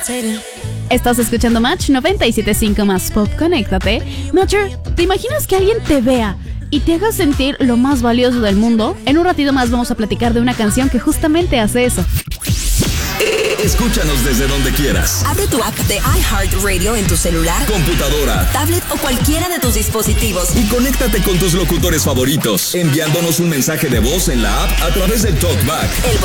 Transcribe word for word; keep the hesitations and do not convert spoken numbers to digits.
Estás escuchando Match noventa y siete punto cinco más Pop, conéctate. Matcher, ¿te imaginas que alguien te vea y te haga sentir lo más valioso del mundo? En un ratito más vamos a platicar de una canción que justamente hace eso. Escúchanos desde donde quieras. Abre tu app de iHeartRadio en tu celular, computadora, tablet o cualquiera de tus dispositivos. Y conéctate con tus locutores favoritos, enviándonos un mensaje de voz en la app a través del TalkBack. El